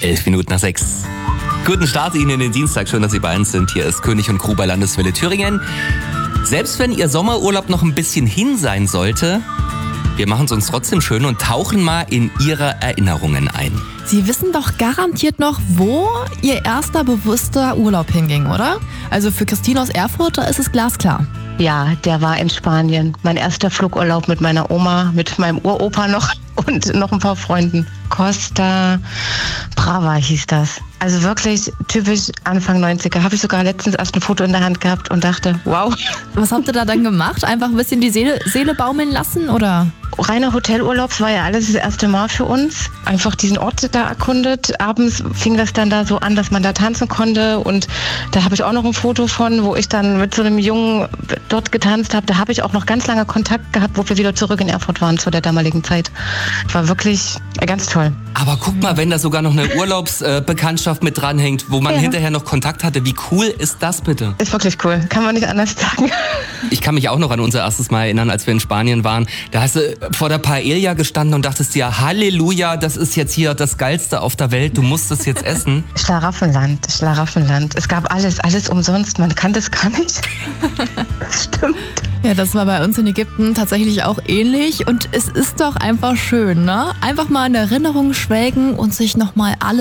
6:11. Guten Start Ihnen in den Dienstag. Schön, dass Sie bei uns sind. Hier ist König und Crew bei Landeswelle Thüringen. Selbst wenn Ihr Sommerurlaub noch ein bisschen hin sein sollte, wir machen es uns trotzdem schön und tauchen mal in Ihre Erinnerungen ein. Sie wissen doch garantiert noch, wo Ihr erster bewusster Urlaub hinging, oder? Also für Christine aus Erfurt, da ist es glasklar. Ja, der war in Spanien. Mein erster Flugurlaub mit meiner Oma, mit meinem Uropa noch und noch ein paar Freunden. Costa Brava hieß das. Also wirklich typisch Anfang 90er. Habe ich sogar letztens erst ein Foto in der Hand gehabt und dachte, wow. Was habt ihr da dann gemacht? Einfach ein bisschen die Seele baumeln lassen, oder? Reiner Hotelurlaub, das war ja alles das erste Mal für uns. Einfach diesen Ort da erkundet. Abends fing das dann da so an, dass man da tanzen konnte. Und da habe ich auch noch ein Foto von, wo ich dann mit so einem Jungen dort getanzt habe. Da habe ich auch noch ganz lange Kontakt gehabt, wo wir wieder zurück in Erfurt waren zu der damaligen Zeit. War wirklich ganz toll. Aber guck mal, wenn da sogar noch eine Urlaubsbekanntschaft mit dranhängt, wo man hinterher noch Kontakt hatte. Wie cool ist das bitte? Ist wirklich cool. Kann man nicht anders sagen. Ich kann mich auch noch an unser erstes Mal erinnern, als wir in Spanien waren. Da hast du vor der Paella gestanden und dachtest dir, Halleluja, das ist jetzt hier das Geilste auf der Welt. Du musst es jetzt essen. Schlaraffenland. Es gab alles umsonst. Man kann das gar nicht. Stimmt. Ja, das war bei uns in Ägypten tatsächlich auch ähnlich. Und es ist doch einfach schön, ne? Einfach mal in Erinnerung schwelgen und sich nochmal alles